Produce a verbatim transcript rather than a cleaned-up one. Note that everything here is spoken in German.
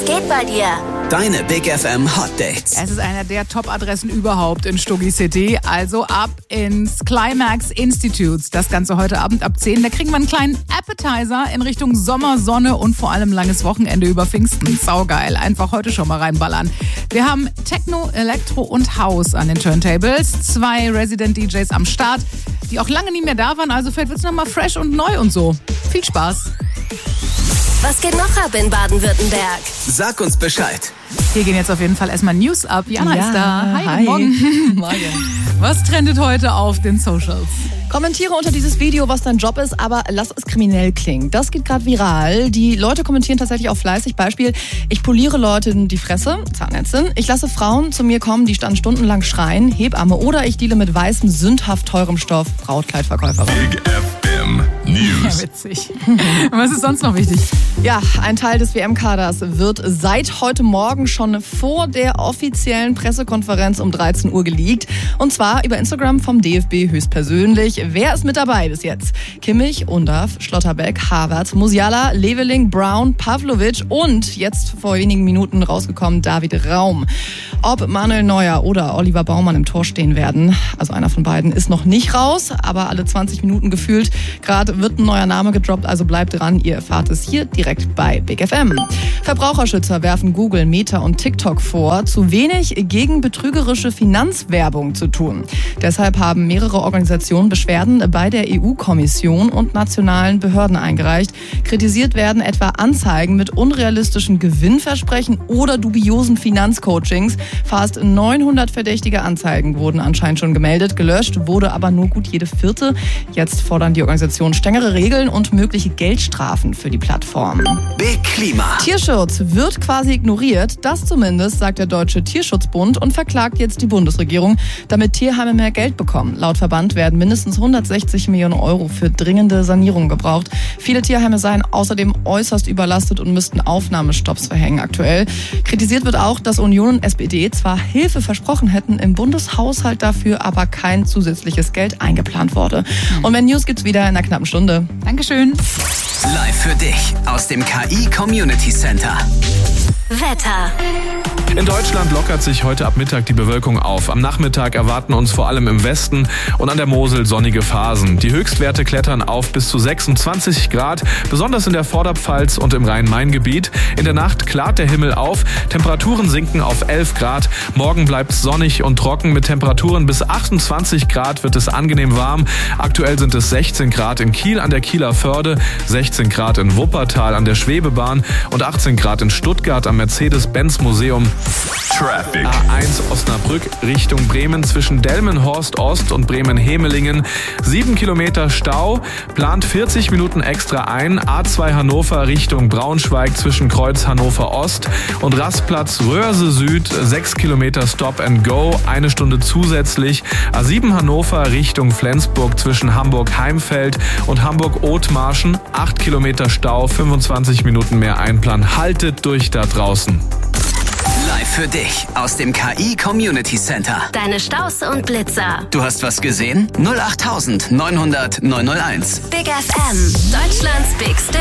Was geht bei dir? Deine Big F M Hot Dates. Es ist einer der Top-Adressen überhaupt in Stuggi City. Also ab ins Climax Institutes. Das Ganze heute Abend ab zehn. Da kriegen wir einen kleinen Appetizer in Richtung Sommer, Sonne und vor allem langes Wochenende über Pfingsten. Saugeil. Einfach heute schon mal reinballern. Wir haben Techno, Elektro und House an den Turntables. Zwei Resident-D Js am Start, die auch lange nie mehr da waren. Also vielleicht wird es nochmal fresh und neu und so. Viel Spaß. Was geht noch ab in Baden-Württemberg? Sag uns Bescheid. Hier gehen jetzt auf jeden Fall erstmal News ab. Jana Ja, ist da. Hi, hi. guten Morgen. Morgen. Was trendet heute auf den Socials? Kommentiere unter dieses Video, was dein Job ist, aber lass es kriminell klingen. Das geht gerade viral. Die Leute kommentieren tatsächlich auch fleißig. Beispiel, ich poliere Leuten die Fresse, Zahnärztin. Ich lasse Frauen zu mir kommen, die dann stundenlang schreien, Hebamme. Oder ich deale mit weißem, sündhaft teurem Stoff, Brautkleidverkäuferin. Big F M News. Ja, witzig. Was ist sonst noch wichtig? Ja, ein Teil des W M-Kaders wird seit heute Morgen schon vor der offiziellen Pressekonferenz um dreizehn Uhr geleakt. Und zwar über Instagram vom D F B höchstpersönlich. Wer ist mit dabei bis jetzt? Kimmich, Undav, Schlotterbeck, Havertz, Musiala, Leveling, Brown, Pavlovic und jetzt vor wenigen Minuten rausgekommen David Raum. Ob Manuel Neuer oder Oliver Baumann im Tor stehen werden, also einer von beiden, ist noch nicht raus, aber alle zwanzig Minuten gefühlt. Gerade wird ein neuer Name gedroppt, also bleibt dran, ihr erfahrt es hier direkt bei Big F M. Verbraucherschützer werfen Google, Meta und TikTok vor, zu wenig gegen betrügerische Finanzwerbung zu tun. Deshalb haben mehrere Organisationen Beschwerden bei der E U-Kommission und nationalen Behörden eingereicht. Kritisiert werden etwa Anzeigen mit unrealistischen Gewinnversprechen oder dubiosen Finanzcoachings. Fast neunhundert verdächtige Anzeigen wurden anscheinend schon gemeldet. Gelöscht wurde aber nur gut jede vierte. Jetzt fordern die Organisationen strengere Regeln und mögliche Geldstrafen für die Plattform. Big Klima. Tierschutz wird quasi ignoriert. Das zumindest sagt der Deutsche Tierschutzbund und verklagt jetzt die Bundesregierung, damit Tierheime mehr Geld bekommen. Laut Verband werden mindestens hundertsechzig Millionen Euro für dringende Sanierung gebraucht. Viele Tierheime seien außerdem äußerst überlastet und müssten Aufnahmestopps verhängen aktuell. Kritisiert wird auch, dass Union und S P D zwar Hilfe versprochen hätten, im Bundeshaushalt dafür aber kein zusätzliches Geld eingeplant wurde. Und mehr News gibt's wieder in einer knappen Stunde. Dankeschön. Live für dich aus dem K I Community Center. Wetter. In Deutschland lockert sich heute ab Mittag die Bewölkung auf. Am Nachmittag erwarten uns vor allem im Westen und an der Mosel sonnige Phasen. Die Höchstwerte klettern auf bis zu sechsundzwanzig Grad, besonders in der Vorderpfalz und im Rhein-Main-Gebiet. In der Nacht klart der Himmel auf, Temperaturen sinken auf elf Grad. Morgen bleibt es sonnig und trocken. Mit Temperaturen bis achtundzwanzig Grad wird es angenehm warm. Aktuell sind es sechzehn Grad in Kiel an der Kieler Förde, sechzehn Grad in Wuppertal an der Schwebebahn und achtzehn Grad in Stuttgart am Mercedes-Benz-Museum. Traffic. Ah. A eins Osnabrück Richtung Bremen zwischen Delmenhorst Ost und Bremen-Hemelingen. Sieben Kilometer Stau, plant vierzig Minuten extra ein. A zwei Hannover Richtung Braunschweig zwischen Kreuz Hannover Ost und Rastplatz Röhrse Süd. Sechs Kilometer Stop and Go, eine Stunde zusätzlich. A sieben Hannover Richtung Flensburg zwischen Hamburg-Heimfeld und Hamburg-Othmarschen. Acht Kilometer Stau, fünfundzwanzig Minuten mehr Einplan. Haltet durch da draußen. Live für dich aus dem K I Community Center. Deine Staus und Blitzer. Du hast was gesehen? null acht neunhundert neunhundert neunhunderteins. Big F M. Deutschlands Big Station.